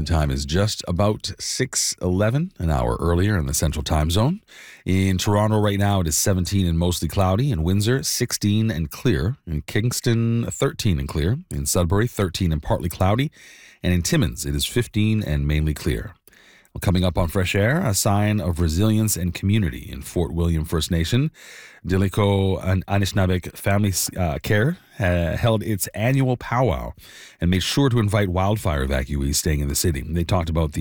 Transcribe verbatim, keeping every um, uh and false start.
The time is just about six eleven, an hour earlier in the Central Time Zone. In Toronto right now, it is seventeen and mostly cloudy. In Windsor, sixteen and clear. In Kingston, thirteen and clear. In Sudbury, thirteen and partly cloudy. And in Timmins, it is fifteen and mainly clear. Well, coming up on Fresh Air, a sign of resilience and community in Fort William First Nation. Diliko Anishinabek Family uh, Care uh, held its annual powwow and made sure to invite wildfire evacuees staying in the city. They talked about the